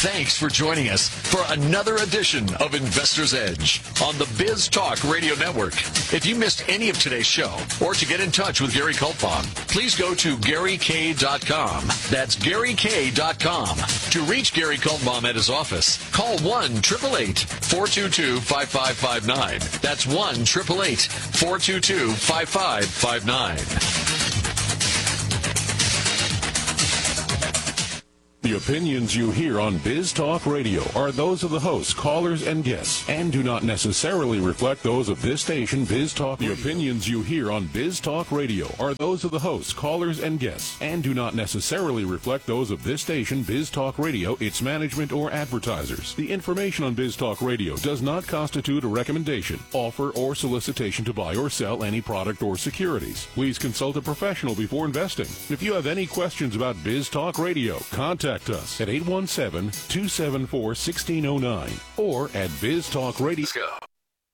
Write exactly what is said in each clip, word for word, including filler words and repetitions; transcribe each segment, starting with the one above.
Thanks for joining us for another edition of Investor's Edge on the Biz Talk Radio Network. If you missed any of today's show or to get in touch with Gary Kaltbaum, please go to Gary K dot com. That's Gary K dot com. To reach Gary Kaltbaum at his office, call one eight eight eight, four two two, five five five nine. That's one eight eight eight, four two two, five five five nine. The opinions you hear on Biz Talk Radio are those of the hosts, callers, and guests, and do not necessarily reflect those of this station, Biz Talk. The opinions you hear on Biz Talk Radio are those of the hosts, callers, and guests, and do not necessarily reflect those of this station, Biz Talk Radio, its management, or advertisers. The information on Biz Talk Radio does not constitute a recommendation, offer, or solicitation to buy or sell any product or securities. Please consult a professional before investing. If you have any questions about Biz Talk Radio, contact us at eight one seven, two seven four, one six zero nine or at Biz Talk Radio. Let's go.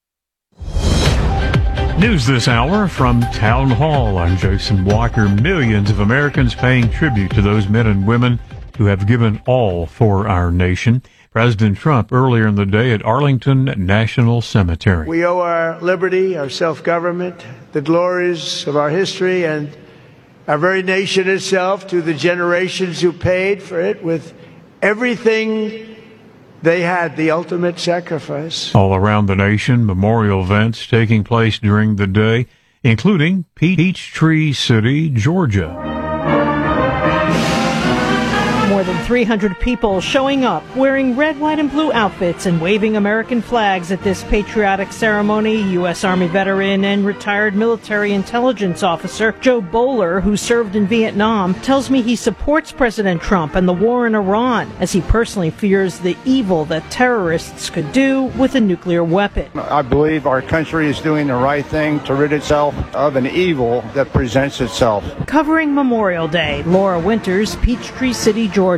News this hour from Town Hall. I'm Jason Walker. Millions of Americans paying tribute to those men and women who have given all for our nation. President Trump earlier in the day at Arlington National Cemetery. We owe our liberty, our self-government, the glories of our history, and our very nation itself to the generations who paid for it with everything they had, the ultimate sacrifice. All around the nation, memorial events taking place during the day, including Peachtree City, Georgia. More than three hundred people showing up wearing red, white, and blue outfits and waving American flags at this patriotic ceremony. U S. Army veteran and retired military intelligence officer Joe Bowler, who served in Vietnam, tells me he supports President Trump and the war in Iran, as he personally fears the evil that terrorists could do with a nuclear weapon. I believe our country is doing the right thing to rid itself of an evil that presents itself. Covering Memorial Day, Laura Winters, Peachtree City, Georgia.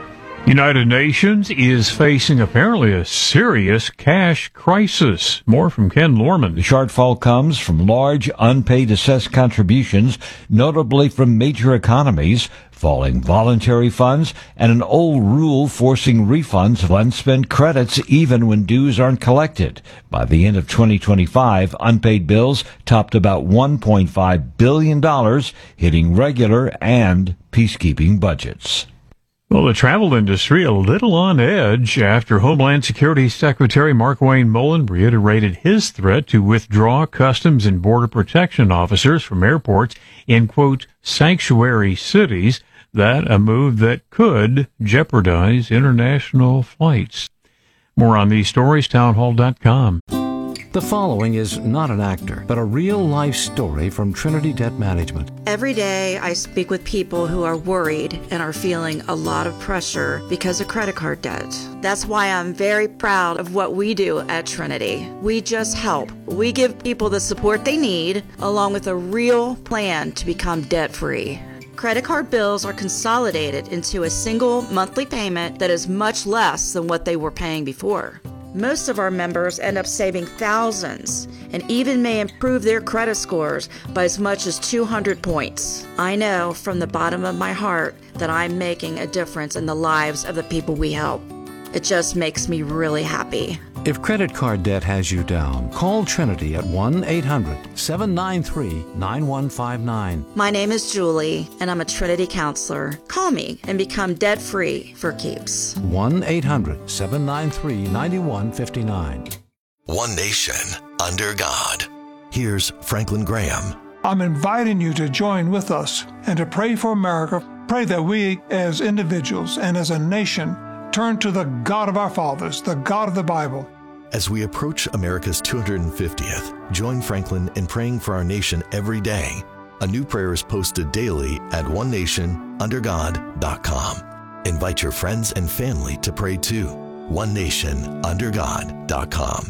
United Nations is facing apparently a serious cash crisis. More from Ken Lorman. The shortfall comes from large unpaid assessed contributions, notably from major economies, falling voluntary funds, and an old rule forcing refunds of unspent credits even when dues aren't collected. By the end of twenty twenty-five, unpaid bills topped about one point five billion dollars, hitting regular and peacekeeping budgets. Well, the travel industry a little on edge after Homeland Security Secretary Markwayne Mullin reiterated his threat to withdraw Customs and Border Protection officers from airports in, quote, sanctuary cities, that a move that could jeopardize international flights. More on these stories, townhall dot com. The following is not an actor, but a real-life story from Trinity Debt Management. Every day I speak with people who are worried and are feeling a lot of pressure because of credit card debt. That's why I'm very proud of what we do at Trinity. We just help. We give people the support they need, along with a real plan to become debt-free. Credit card bills are consolidated into a single monthly payment that is much less than what they were paying before. Most of our members end up saving thousands and even may improve their credit scores by as much as two hundred points. I know from the bottom of my heart that I'm making a difference in the lives of the people we help. It just makes me really happy. If credit card debt has you down, call Trinity at one eight hundred, seven nine three, nine one five nine. My name is Julie, and I'm a Trinity counselor. Call me and become debt-free for keeps. one eight hundred, seven nine three, nine one five nine. One nation under God. Here's Franklin Graham. I'm inviting you to join with us and to pray for America. Pray that we as individuals and as a nation turn to the God of our fathers, the God of the Bible. As we approach America's two hundred fiftieth, join Franklin in praying for our nation every day. A new prayer is posted daily at one nation under god dot com. Invite your friends and family to pray too. one nation under god dot com.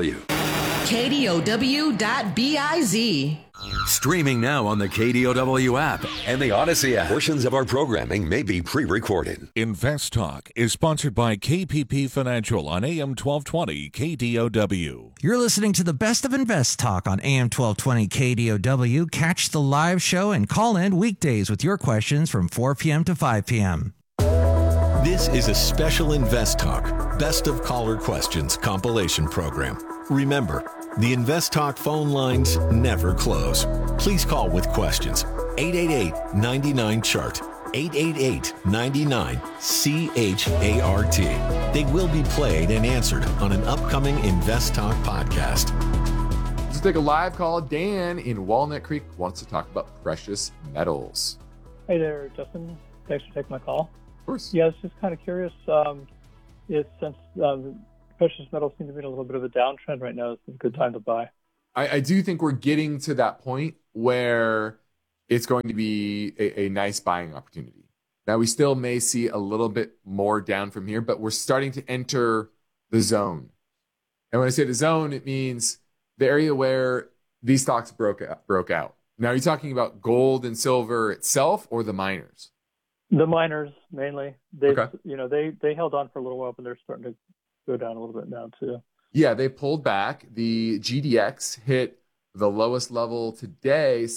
K D O W dot biz. Streaming now on the K D O W app and the Odyssey app. Portions of our programming may be pre-recorded. Invest Talk is sponsored by K P P Financial on A M twelve twenty K D O W. You're listening to the best of Invest Talk on A M twelve twenty K D O W. Catch the live show and call in weekdays with your questions from four p.m. to five p.m. This is a special Invest Talk Best of Caller Questions compilation program. Remember, the Invest Talk phone lines never close. Please call with questions. eight eight eight, nine nine, C H A R T. eight eight eight, nine nine, C H A R T. They will be played and answered on an upcoming Invest Talk podcast. Let's take a live call. Dan in Walnut Creek wants to talk about precious metals. Hey there, Justin. Thanks for taking my call. Of course. Yeah, I was just kind of curious. Um, if since um, precious metals seem to be in a little bit of a downtrend right now, it's a good time to buy. I, I do think we're getting to that point where it's going to be a, a nice buying opportunity. Now, we still may see a little bit more down from here, but we're starting to enter the zone. And when I say the zone, it means the area where these stocks broke out, broke out. Now, are you talking about gold and silver itself or the miners? The miners mainly. They, okay. you know, they they held on for a little while, but they're starting to go down a little bit now too. Yeah, they pulled back. The G D X hit the lowest level today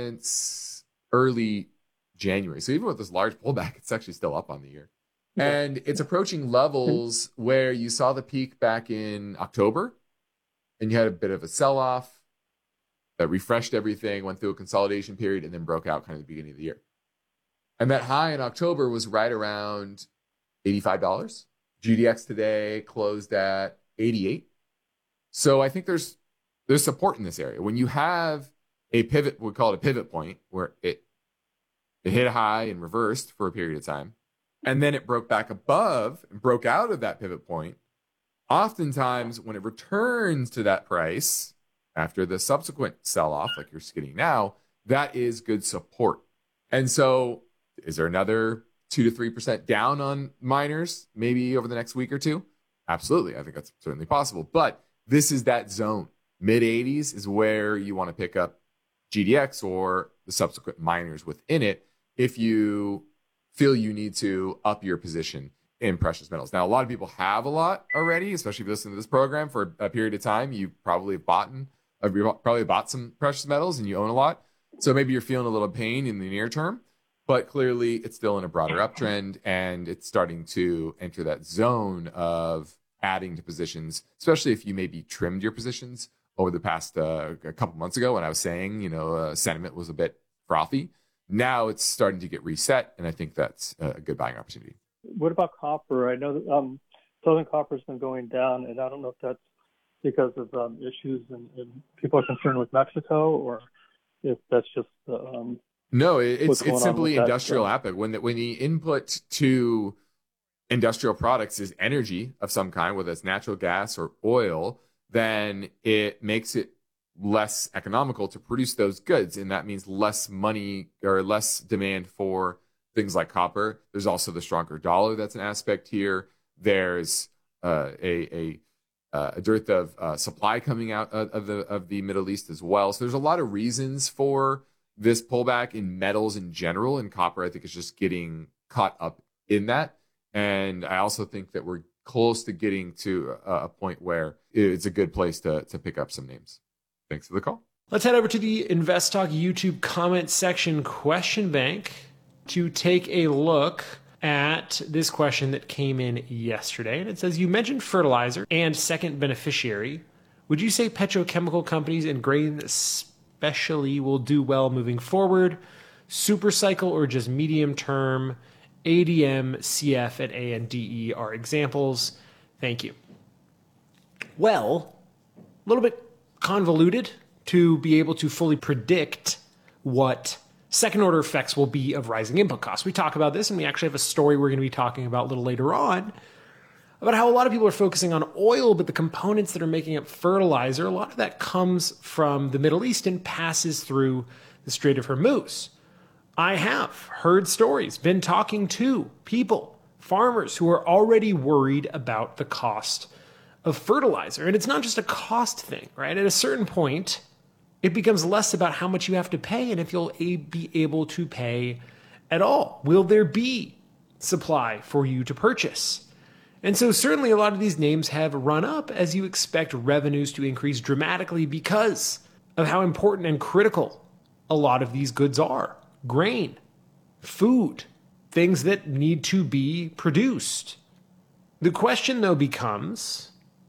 since early January. So even with this large pullback, it's actually still up on the year. Yeah. And it's approaching levels where you saw the peak back in October, and you had a bit of a sell-off that refreshed everything, went through a consolidation period, and then broke out kind of at the beginning of the year. And that high in October was right around eighty-five dollars. G D X today closed at eighty-eight. So I think there's there's support in this area. When you have a pivot, we call it a pivot point, where it it hit a high and reversed for a period of time, and then it broke back above and broke out of that pivot point. Oftentimes, when it returns to that price after the subsequent sell-off, like you're getting now, that is good support. And so is there another two to three percent down on miners maybe over the next week or two? Absolutely. I think that's certainly possible. But this is that zone. mid eighties is where you want to pick up G D X or the subsequent miners within it if you feel you need to up your position in precious metals. Now, a lot of people have a lot already, especially if you listen to this program for a period of time. You probably have bought, you've probably bought some precious metals and you own a lot. So maybe you're feeling a little pain in the near term. But clearly, it's still in a broader uptrend, and it's starting to enter that zone of adding to positions, especially if you maybe trimmed your positions over the past uh, a couple months ago when I was saying, you know, uh, sentiment was a bit frothy. Now it's starting to get reset, and I think that's a good buying opportunity. What about copper? I know that um, Southern Copper has been going down, and I don't know if that's because of um, issues and, and people are concerned with Mexico, or if that's just uh, um, No, it's it's simply industrial that, output. When the, when the input to industrial products is energy of some kind, whether it's natural gas or oil, then it makes it less economical to produce those goods, and that means less money or less demand for things like copper. There's also the stronger dollar that's an aspect here. There's uh, a a uh, a dearth of uh, supply coming out of, of the of the Middle East as well. So there's a lot of reasons for this pullback in metals in general, and copper, I think, is just getting caught up in that. And I also think that we're close to getting to a, a point where it's a good place to, to pick up some names. Thanks for the call. Let's head over to the Invest Talk YouTube comment section question bank to take a look at this question that came in yesterday. And it says, you mentioned fertilizer and second beneficiary. Would you say petrochemical companies and grain especially will do well moving forward? Super cycle or just medium term? A D M, C F, and A N D E are examples. Thank you. Well, a little bit convoluted to be able to fully predict what second order effects will be of rising input costs. We talk about this, and we actually have a story we're going to be talking about a little later on about how a lot of people are focusing on oil, but the components that are making up fertilizer, a lot of that comes from the Middle East and passes through the Strait of Hormuz. I have heard stories, been talking to people, farmers who are already worried about the cost of fertilizer. And it's not just a cost thing, right? At a certain point, it becomes less about how much you have to pay and if you'll be able to pay at all. Will there be supply for you to purchase? And so certainly a lot of these names have run up as you expect revenues to increase dramatically because of how important and critical a lot of these goods are. Grain, food, things that need to be produced. The question, though, becomes,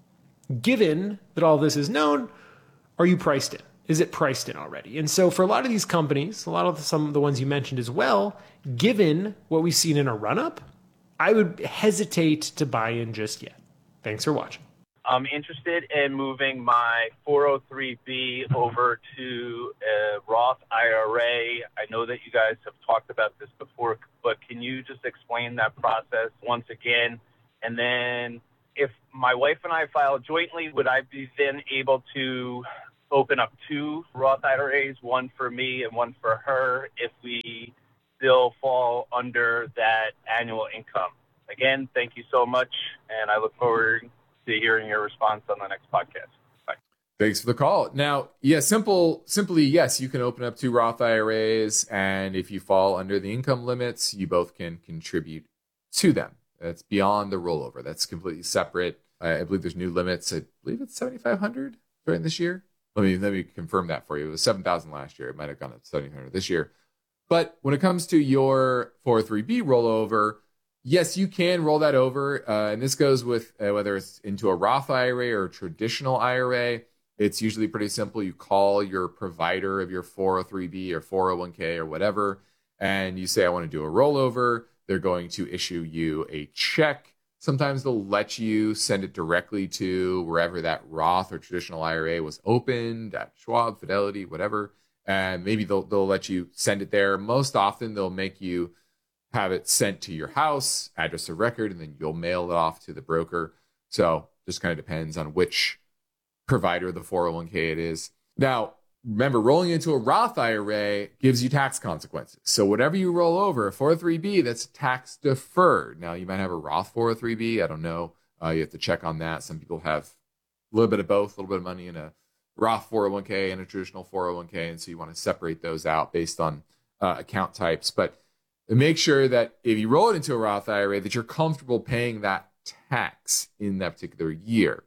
given that all this is known, are you priced in? Is it priced in already? And so for a lot of these companies, a lot of the, some of the ones you mentioned as well, given what we've seen in a run-up, I would hesitate to buy in just yet. Thanks for watching. I'm interested in moving my four oh three B over to a Roth I R A. I know that you guys have talked about this before, but can you just explain that process once again? And then if my wife and I file jointly, would I be then able to open up two Roth I R As, one for me and one for her, if we still fall under that annual income? Again, thank you so much, and I look forward to hearing your response on the next podcast. Bye. Thanks for the call. Now, yeah, simple, simply, yes, you can open up two Roth I R As, and if you fall under the income limits, you both can contribute to them. That's beyond the rollover. That's completely separate. I, I believe there's new limits. I believe it's seventy-five hundred during this year. Let me let me confirm that for you. It was seven thousand last year. It might have gone up to seventy-five hundred this year. But when it comes to your four oh three B rollover, yes, you can roll that over. Uh, and this goes with uh, whether it's into a Roth I R A or a traditional I R A. It's usually pretty simple. You call your provider of your four oh three B or four oh one k or whatever, and you say, I want to do a rollover. They're going to issue you a check. Sometimes they'll let you send it directly to wherever that Roth or traditional I R A was opened, at Schwab, Fidelity, whatever. And maybe they'll they'll let you send it there. Most often they'll make you have it sent to your house, address of record, and then you'll mail it off to the broker. So just kind of depends on which provider of the four oh one k it is. Now, remember, rolling into a Roth I R A gives you tax consequences. So whatever you roll over, a four oh three B, that's tax deferred. Now, you might have a Roth four oh three B. I don't know. Uh, you have to check on that. Some people have a little bit of both, a little bit of money in a Roth four oh one k and a traditional four oh one k. And so you want to separate those out based on uh, account types. But make sure that if you roll it into a Roth I R A, that you're comfortable paying that tax in that particular year.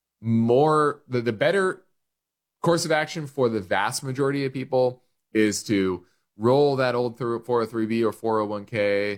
More, the, the better course of action for the vast majority of people is to roll that old four oh three B or four oh one k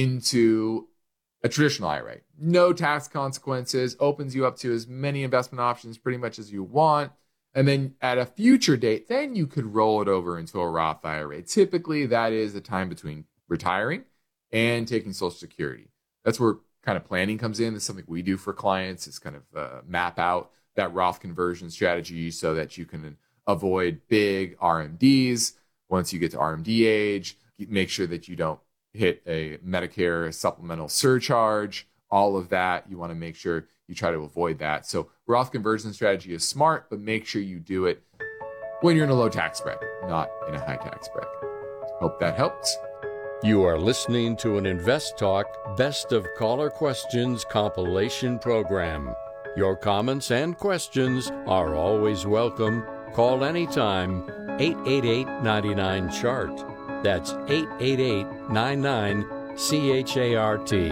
into a traditional I R A. No tax consequences, opens you up to as many investment options pretty much as you want. And then at a future date, then you could roll it over into a Roth I R A. Typically, that is the time between retiring and taking Social Security. That's where kind of planning comes in. It's something we do for clients. It's kind of uh, map out that Roth conversion strategy so that you can avoid big R M Ds. Once you get to R M D age, make sure that you don't hit a Medicare supplemental surcharge, all of that. You want to make sure you try to avoid that. So Roth conversion strategy is smart, but make sure you do it when you're in a low tax bracket, not in a high tax bracket. Hope that helps. You are listening to an Invest Talk Best of Caller Questions compilation program. Your comments and questions are always welcome. Call anytime, eight eight eight, nine nine, C H A R T. That's eight eight eight, nine nine, C H A R T.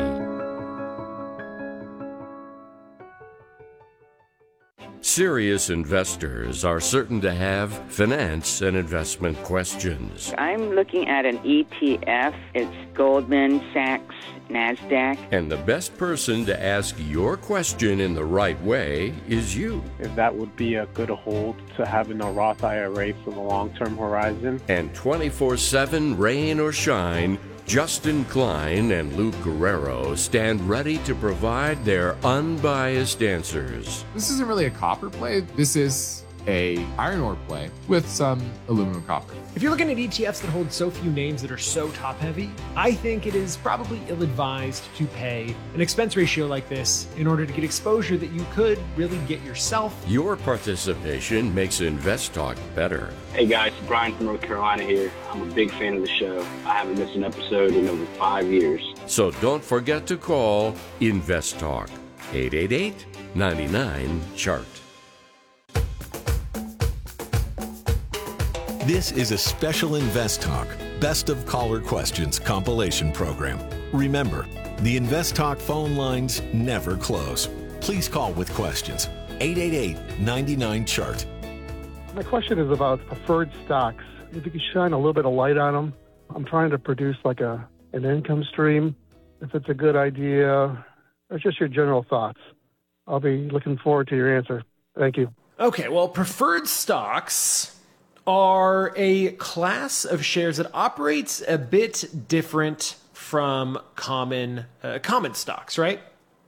Serious investors are certain to have finance and investment questions. I'm looking at an E T F. It's Goldman Sachs NASDAQ. And the best person to ask your question in the right way is you. If that would be a good hold to have in a Roth I R A for the long-term horizon. And twenty-four seven, rain or shine, Justin Klein and Luke Guerrero stand ready to provide their unbiased answers. This isn't really a copper play. This is a iron ore play with some aluminum copper. If you're looking at E T Fs that hold so few names that are so top heavy, I think it is probably ill-advised to pay an expense ratio like this in order to get exposure that you could really get yourself. Your participation makes Invest Talk better. Hey guys, Brian from North Carolina here. I'm a big fan of the show. I haven't missed an episode in over five years. So don't forget to call Invest Talk, eight eight eight, nine nine, C H A R T. This is a special Invest Talk Best of Caller Questions compilation program. Remember, the Invest Talk phone lines never close. Please call with questions. eight eight eight, nine nine, C H A R T. My question is about preferred stocks. If you could shine a little bit of light on them. I'm trying to produce like a an income stream, if it's a good idea, or just your general thoughts. I'll be looking forward to your answer. Thank you. Okay, well, preferred stocks are a class of shares that operates a bit different from common uh, common stocks, right?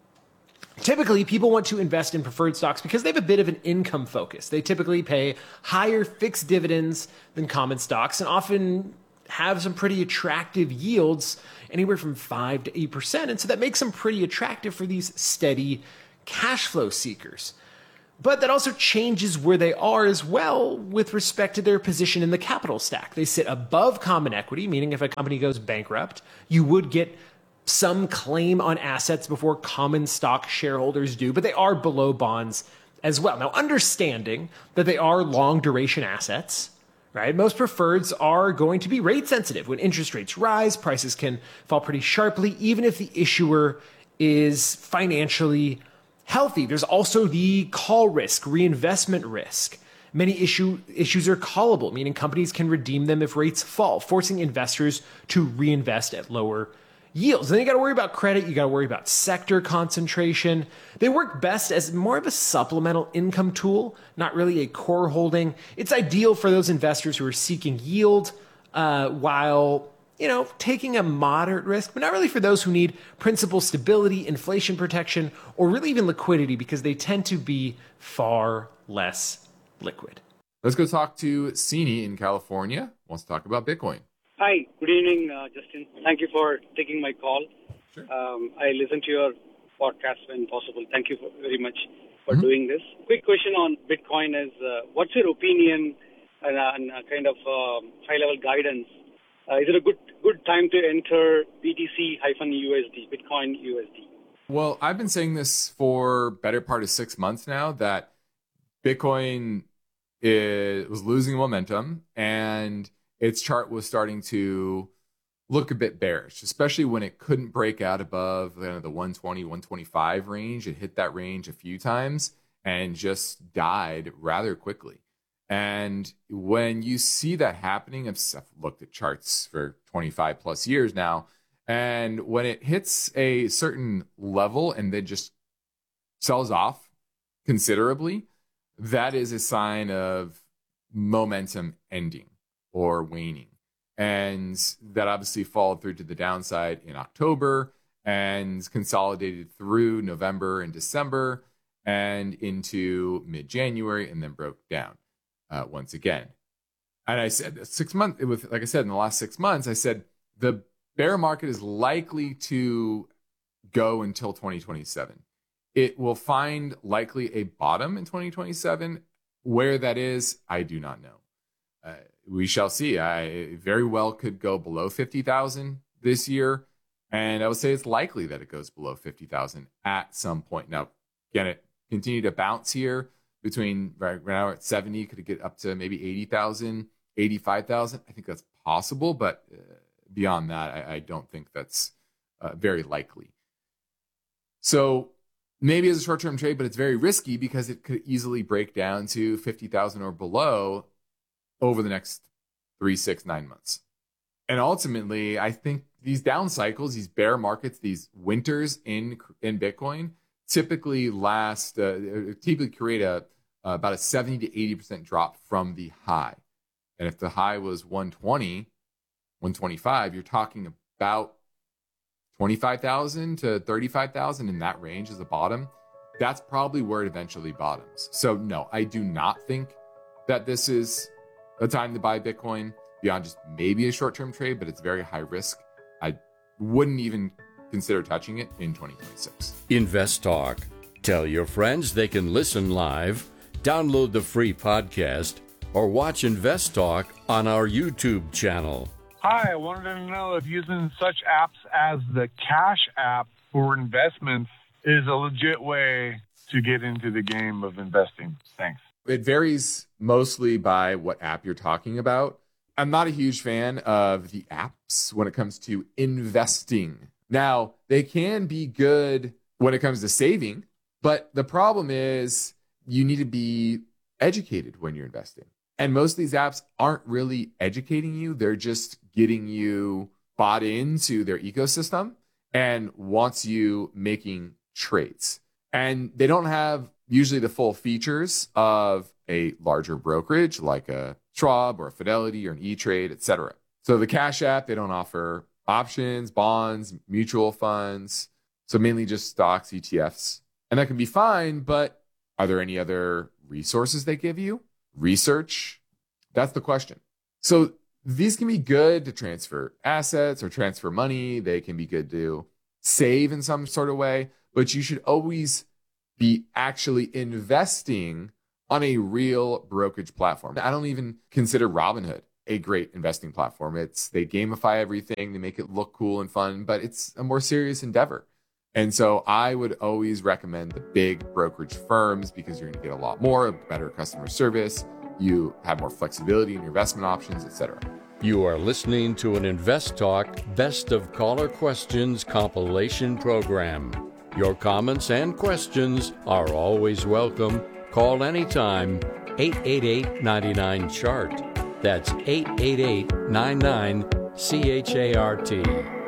Typically, people want to invest in preferred stocks because they have a bit of an income focus. They typically pay higher fixed dividends than common stocks and often have some pretty attractive yields, anywhere from five to eight percent. And so that makes them pretty attractive for these steady cash flow seekers. But that also changes where they are as well with respect to their position in the capital stack. They sit above common equity, meaning if a company goes bankrupt, you would get some claim on assets before common stock shareholders do, but they are below bonds as well. Now, understanding that they are long duration assets, right? Most preferreds are going to be rate sensitive. When interest rates rise, prices can fall pretty sharply, even if the issuer is financially healthy. There's also the call risk, reinvestment risk. Many issue, issues are callable, meaning companies can redeem them if rates fall, forcing investors to reinvest at lower yields. Then you got to worry about credit. You got to worry about sector concentration. They work best as more of a supplemental income tool, not really a core holding. It's ideal for those investors who are seeking yield uh, while, you know, taking a moderate risk, but not really for those who need principal stability, inflation protection, or really even liquidity, because they tend to be far less liquid. Let's go talk to Sini in California. Wants to talk about Bitcoin. Hi, good evening, uh, Justin. Thank you for taking my call. Sure. Um, I listen to your podcast when possible. Thank you for, very much for mm-hmm. doing this. Quick question on Bitcoin is, uh, what's your opinion and, uh, and uh, kind of um, high-level guidance? Uh, is it a good good time to enter B T C U S D, Bitcoin U S D? Well, I've been saying this for better part of six months now, that Bitcoin is, was losing momentum and its chart was starting to look a bit bearish, especially when it couldn't break out above you know, the one twenty, one twenty-five range. It hit that range a few times and just died rather quickly. And when you see that happening, I've looked at charts for twenty-five plus years now, and when it hits a certain level and then just sells off considerably, that is a sign of momentum ending or waning. And that obviously followed through to the downside in October and consolidated through November and December and into mid-January and then broke down uh, once again. And I said six months, with like I said, in the last six months, I said the bear market is likely to go until twenty twenty-seven. It will find likely a bottom in twenty twenty-seven. Where that is, I do not know. Uh, we shall see. I very well could go below fifty thousand this year. And I would say it's likely that it goes below fifty thousand at some point. Now, again, it continue to bounce here between right, right now at seventy, could it get up to maybe eighty thousand, eighty-five thousand? I think that's possible, but uh, beyond that, I, I don't think that's uh, very likely. So maybe as a short-term trade, but it's very risky because it could easily break down to fifty thousand or below over the next three, six, nine months. And ultimately, I think these down cycles, these bear markets, these winters in in Bitcoin typically last, uh, typically create a uh, about a seventy to eighty percent drop from the high. And if the high was one twenty, one twenty-five, you're talking about twenty-five thousand to thirty-five thousand in that range as a bottom. That's probably where it eventually bottoms. So no, I do not think that this is a time to buy Bitcoin beyond just maybe a short-term trade, but it's very high risk. I wouldn't even consider touching it in twenty twenty-six. Invest Talk. Tell your friends they can listen live, download the free podcast, or watch Invest Talk on our YouTube channel. Hi, I wanted to know if using such apps as the Cash App for investments is a legit way to get into the game of investing. Thanks. It varies mostly by what app you're talking about. I'm not a huge fan of the apps when it comes to investing. Now, they can be good when it comes to saving, but the problem is you need to be educated when you're investing. And most of these apps aren't really educating you. They're just getting you bought into their ecosystem and wants you making trades. And they don't have usually the full features of a larger brokerage like a Schwab or a Fidelity or an E-Trade, et cetera. So the Cash App, they don't offer options, bonds, mutual funds. So mainly just stocks, E T Fs. And that can be fine, but are there any other resources they give you? Research? That's the question. So these can be good to transfer assets or transfer money. They can be good to save in some sort of way, but you should always be actually investing on a real brokerage platform. I don't even consider Robinhood a great investing platform. It's they gamify everything, they make it look cool and fun, but it's a more serious endeavor. And so I would always recommend the big brokerage firms because you're going to get a lot more, better customer service. You have more flexibility in your investment options, et cetera. You are listening to an Invest Talk Best of Caller Questions compilation program. Your comments and questions are always welcome. Call anytime, eight eight eight, nine nine, C H A R T. That's eight eight eight, nine nine, C H A R T.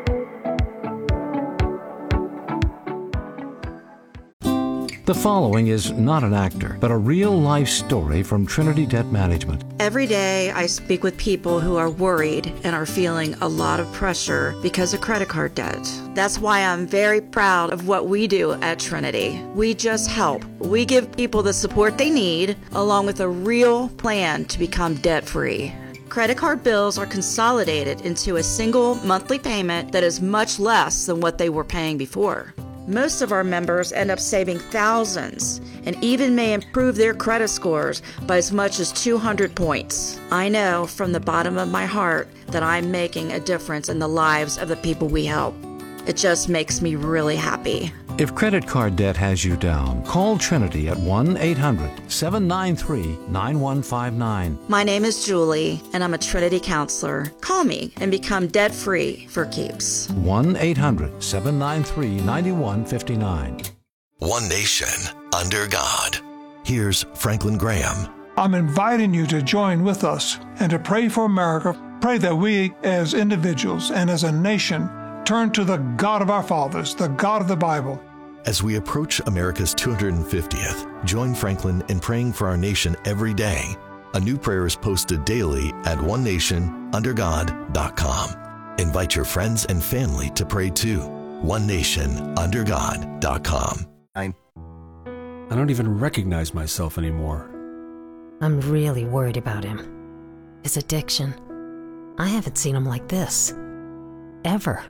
The following is not an actor, but a real-life story from Trinity Debt Management. Every day I speak with people who are worried and are feeling a lot of pressure because of credit card debt. That's why I'm very proud of what we do at Trinity. We just help. We give people the support they need, along with a real plan to become debt-free. Credit card bills are consolidated into a single monthly payment that is much less than what they were paying before. Most of our members end up saving thousands and even may improve their credit scores by as much as two hundred points. I know from the bottom of my heart that I'm making a difference in the lives of the people we help. It just makes me really happy. If credit card debt has you down, call Trinity at one eight hundred, seven nine three, nine one five nine. My name is Julie, and I'm a Trinity counselor. Call me and become debt-free for keeps. one eight hundred, seven nine three, nine one five nine. One nation under God. Here's Franklin Graham. I'm inviting you to join with us and to pray for America. Pray that we as individuals and as a nation turn to the God of our fathers, the God of the Bible. As we approach America's two hundred fiftieth, join Franklin in praying for our nation every day. A new prayer is posted daily at one nation under god dot com. Invite your friends and family to pray too. one nation under god dot com. I don't even recognize myself anymore. I'm really worried about him. His addiction. I haven't seen him like this. Ever.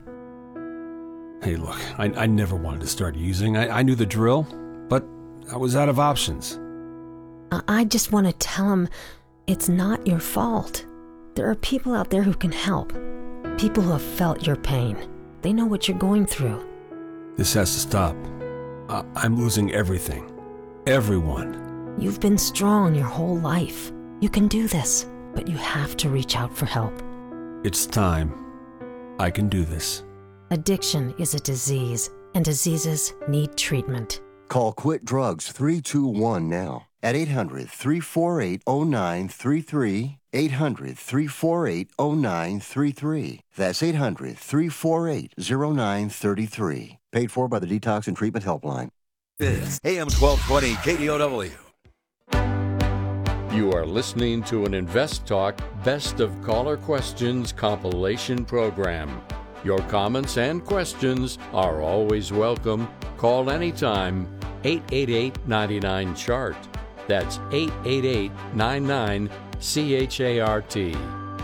Hey, look, I, I never wanted to start using. I, I knew the drill, but I was out of options. I, I just want to tell him it's not your fault. There are people out there who can help. People who have felt your pain. They know what you're going through. This has to stop. I, I'm losing everything. Everyone. You've been strong your whole life. You can do this, but you have to reach out for help. It's time. I can do this. Addiction is a disease, and diseases need treatment. Call Quit Drugs three two one now at eight hundred, three four eight, oh nine three three, eight hundred, three four eight, oh nine three three. That's eight hundred, three four eight, oh nine three three. Paid for by the Detox and Treatment Helpline. This A M twelve twenty K D O W. You are listening to an Invest Talk Best of Caller Questions compilation program. Your comments and questions are always welcome. Call anytime, eight eight eight, nine nine, C H A R T. That's eight eight eight, nine nine, C H A R T.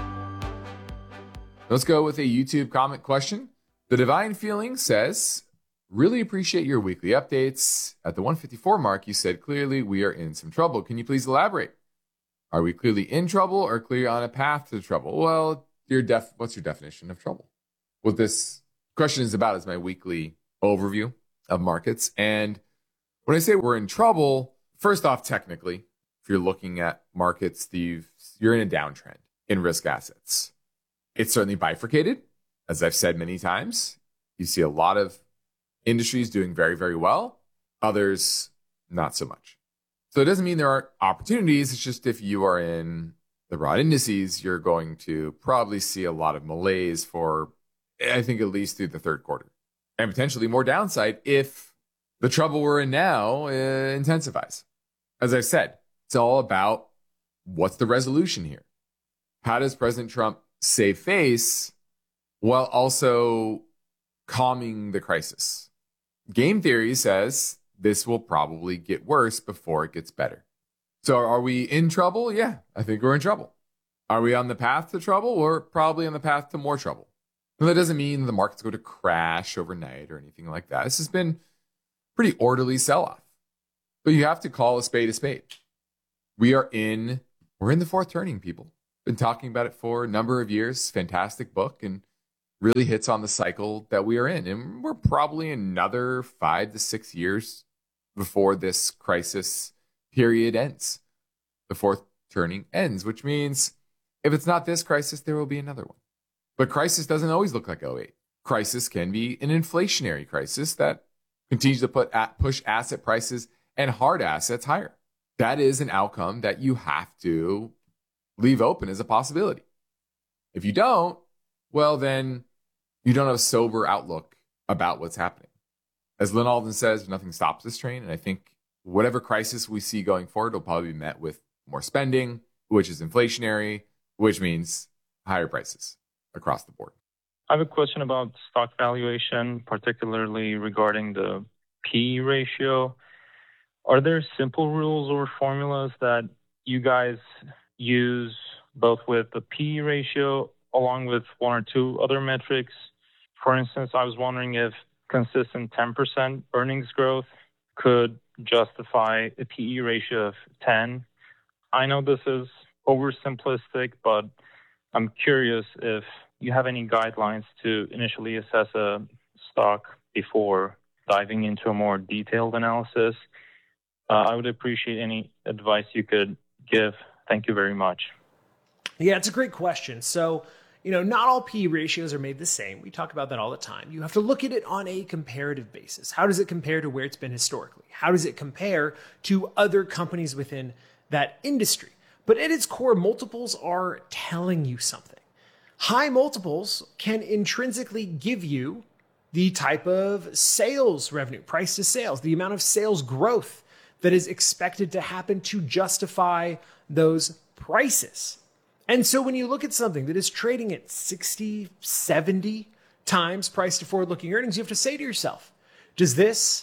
Let's go with a YouTube comment question. The Divine Feeling says, really appreciate your weekly updates. At the one fifty-four mark, you said clearly we are in some trouble. Can you please elaborate? Are we clearly in trouble or clearly on a path to trouble? Well, your def- what's your definition of trouble? What this question is about is my weekly overview of markets. And when I say we're in trouble, first off, technically, if you're looking at markets, you've, you're in a downtrend in risk assets. It's certainly bifurcated. As I've said many times, you see a lot of industries doing very, very well, others not so much. So it doesn't mean there aren't opportunities. It's just if you are in the broad indices, you're going to probably see a lot of malaise for I think at least through the third quarter, and potentially more downside if the trouble we're in now uh, intensifies. As I said, it's all about what's the resolution here? How does President Trump save face while also calming the crisis? Game theory says this will probably get worse before it gets better. So are we in trouble? Yeah, I think we're in trouble. Are we on the path to trouble? We're probably on the path to more trouble. And that doesn't mean the market's going to crash overnight or anything like that. This has been pretty orderly sell-off. But you have to call a spade a spade. We are in, we're in the fourth turning, people. Been talking about it for a number of years. Fantastic book and really hits on the cycle that we are in. And we're probably another five to six years before this crisis period ends. The fourth turning ends, which means if it's not this crisis, there will be another one. But crisis doesn't always look like oh eight. Crisis can be an inflationary crisis that continues to put at, push asset prices and hard assets higher. That is an outcome that you have to leave open as a possibility. If you don't, well, then you don't have a sober outlook about what's happening. As Lynn Alden says, nothing stops this train. And I think whatever crisis we see going forward will probably be met with more spending, which is inflationary, which means higher prices across the board. I have a question about stock valuation, particularly regarding the P E ratio. Are there simple rules or formulas that you guys use both with the P E ratio along with one or two other metrics? For instance, I was wondering if consistent ten percent earnings growth could justify a P E ratio of ten. I know this is oversimplistic, but I'm curious if you have any guidelines to initially assess a stock before diving into a more detailed analysis. Uh, I would appreciate any advice you could give. Thank you very much. Yeah, it's a great question. So, you know, not all P E ratios are made the same. We talk about that all the time. You have to look at it on a comparative basis. How does it compare to where it's been historically? How does it compare to other companies within that industry? But at its core, multiples are telling you something. High multiples can intrinsically give you the type of sales revenue, price to sales, the amount of sales growth that is expected to happen to justify those prices. And so when you look at something that is trading at sixty, seventy times price to forward-looking earnings, you have to say to yourself, does this,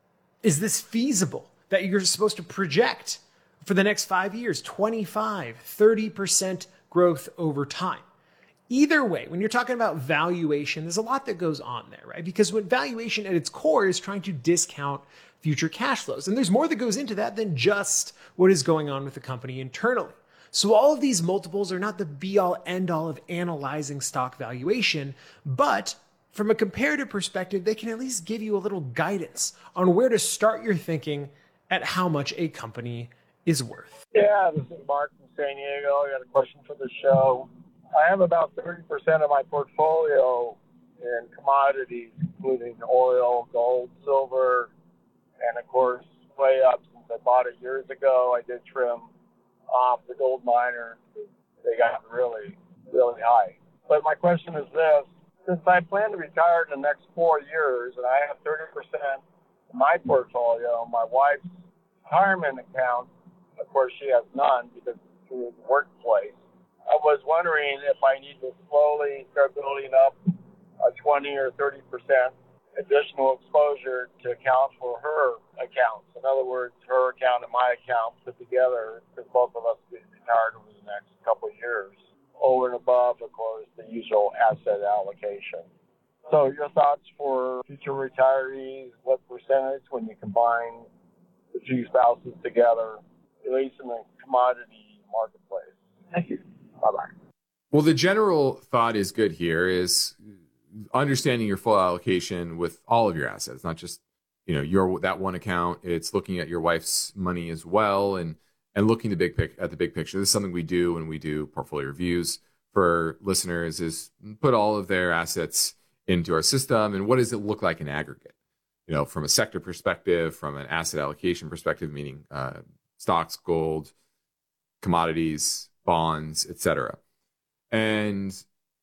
is this feasible that you're supposed to project for the next five years, twenty-five, thirty percent growth over time? Either way, when you're talking about valuation, there's a lot that goes on there, right? Because what valuation at its core is trying to discount future cash flows. And there's more that goes into that than just what is going on with the company internally. So all of these multiples are not the be-all, end-all of analyzing stock valuation, but from a comparative perspective, they can at least give you a little guidance on where to start your thinking at how much a company is worth. Yeah, this is Mark from San Diego. I got a question for the show. I have about thirty percent of my portfolio in commodities, including oil, gold, silver, and of course, way up since I bought it years ago. I did trim off the gold miners. They got really, really high. But my question is this. Since I plan to retire in the next four years, and I have thirty percent of my portfolio, my wife's retirement account, of course, she has none because it's through the workplace. I was wondering if I need to slowly start building up a twenty or thirty percent additional exposure to account for her accounts. In other words, her account and my account put together, because both of us will be retired over the next couple of years, over and above, of course, the usual asset allocation. So your thoughts for future retirees, what percentage when you combine the two spouses together, at least in the commodity marketplace? Thank you. Bye-bye. Well, the general thought is good here is understanding your full allocation with all of your assets, not just, you know, your that one account. It's looking at your wife's money as well and and looking the big pic, at the big picture. This is something we do when we do portfolio reviews for listeners is put all of their assets into our system and what does it look like in aggregate? You know, from a sector perspective, from an asset allocation perspective, meaning uh, stocks, gold, commodities, bonds, et cetera. And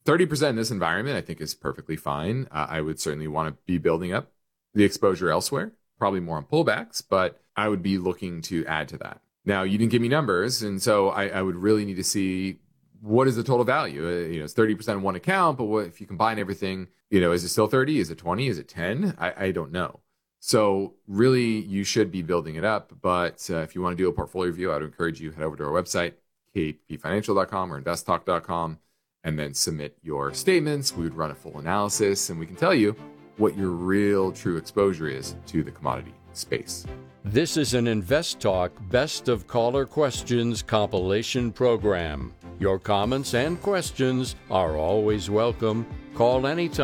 thirty percent in this environment, I think, is perfectly fine. Uh, I would certainly want to be building up the exposure elsewhere, probably more on pullbacks, but I would be looking to add to that. Now, you didn't give me numbers, and so I, I would really need to see what is the total value. Uh, you know, it's thirty percent in one account, but what if you combine everything? You know, is it still thirty? Is it twenty? Is it ten? I, I don't know. So really, you should be building it up. But uh, if you want to do a portfolio review, I would encourage you head over to our website, k p financial dot com or invest talk dot com, and then submit your statements. We would run a full analysis, and we can tell you what your real true exposure is to the commodity space. This is an Invest Talk Best of Caller Questions compilation program. Your comments and questions are always welcome. Call anytime.